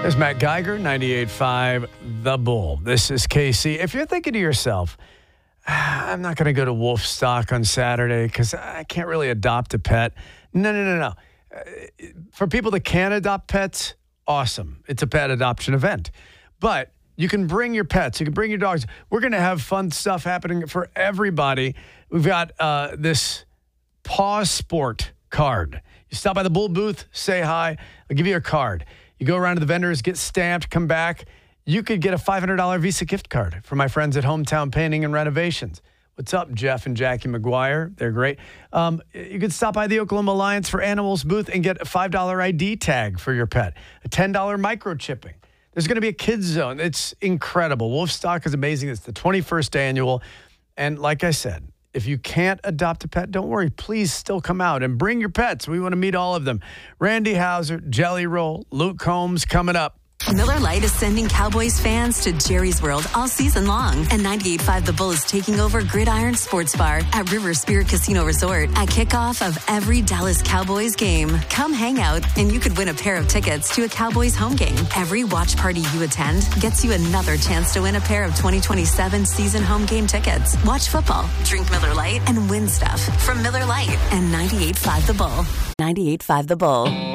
There's Matt Geiger, 98.5 The Bull. This is Casey. If you're thinking to yourself, I'm not going to go to Wolfstock on Saturday because I can't really adopt a pet. No. For people that can adopt pets, awesome. It's a pet adoption event. But you can bring your pets. You can bring your dogs. We're going to have fun stuff happening for everybody. We've got this Paw Sport card. You stop by the Bull booth, say hi. I'll give you a card. You go around to the vendors, get stamped, come back. You could get a $500 Visa gift card from my friends at Hometown Painting and Renovations. What's up, Jeff and Jackie McGuire? They're great. You could stop by the Oklahoma Alliance for Animals booth and get a $5 ID tag for your pet, a $10 microchipping. There's going to be a kids zone. It's incredible. Wolfstock is amazing. It's the 21st annual. And like I said, if you can't adopt a pet, don't worry. Please still come out and bring your pets. We want to meet all of them. Randy Hauser, Jelly Roll, Luke Combs coming up. Miller Lite is sending Cowboys fans to Jerry's World all season long. And 98.5 The Bull is taking over Gridiron Sports Bar at River Spirit Casino Resort at kickoff of every Dallas Cowboys game. Come hang out and you could win a pair of tickets to a Cowboys home game. Every watch party you attend gets you another chance to win a pair of 2027 season home game tickets. Watch football, drink Miller Lite, and win stuff from Miller Lite and 98.5 The Bull. 98.5 The Bull.